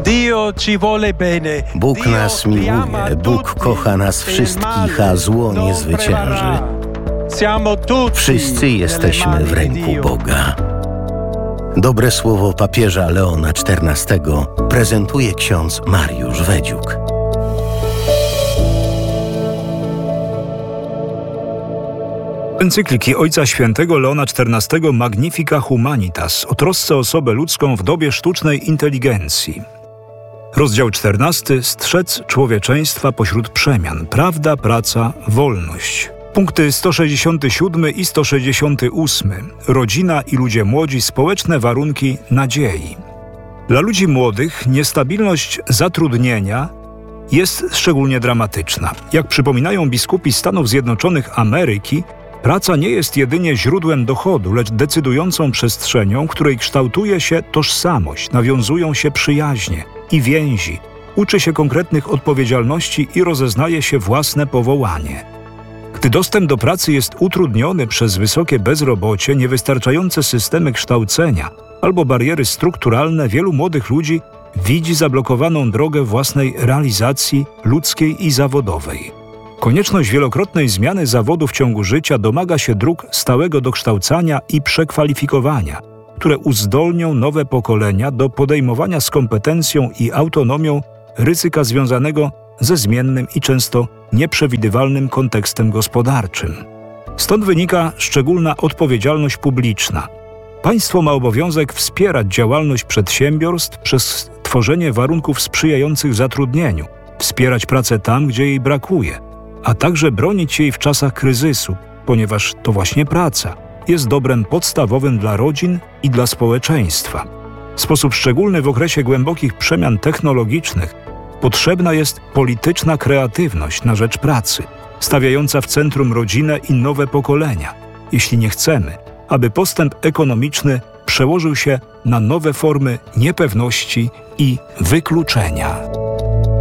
Bóg nas miłuje, Bóg kocha nas wszystkich, a zło nie zwycięży. Wszyscy jesteśmy w ręku Boga. Dobre słowo papieża Leona XIV prezentuje ksiądz Mariusz Wedziuk. Encykliki Ojca Świętego Leona XIV Magnifica Humanitas o trosce o osobę ludzką w dobie sztucznej inteligencji. Rozdział 14. Strzec człowieczeństwa pośród przemian. Prawda, praca, wolność. Punkty 167 i 168. Rodzina i ludzie młodzi. Społeczne warunki nadziei. Dla ludzi młodych niestabilność zatrudnienia jest szczególnie dramatyczna. Jak przypominają biskupi Stanów Zjednoczonych Ameryki, praca nie jest jedynie źródłem dochodu, lecz decydującą przestrzenią, w której kształtuje się tożsamość, nawiązują się przyjaźnie i więzi, uczy się konkretnych odpowiedzialności i rozeznaje się własne powołanie. Gdy dostęp do pracy jest utrudniony przez wysokie bezrobocie, niewystarczające systemy kształcenia albo bariery strukturalne, wielu młodych ludzi widzi zablokowaną drogę własnej realizacji ludzkiej i zawodowej. Konieczność wielokrotnej zmiany zawodu w ciągu życia domaga się dróg stałego dokształcania i przekwalifikowania, które uzdolnią nowe pokolenia do podejmowania z kompetencją i autonomią ryzyka związanego ze zmiennym i często nieprzewidywalnym kontekstem gospodarczym. Stąd wynika szczególna odpowiedzialność publiczna. Państwo ma obowiązek wspierać działalność przedsiębiorstw przez tworzenie warunków sprzyjających zatrudnieniu, wspierać pracę tam, gdzie jej brakuje, a także bronić jej w czasach kryzysu, ponieważ to właśnie praca jest dobrem podstawowym dla rodzin i dla społeczeństwa. W sposób szczególny w okresie głębokich przemian technologicznych potrzebna jest polityczna kreatywność na rzecz pracy, stawiająca w centrum rodzinę i nowe pokolenia, jeśli nie chcemy, aby postęp ekonomiczny przełożył się na nowe formy niepewności i wykluczenia.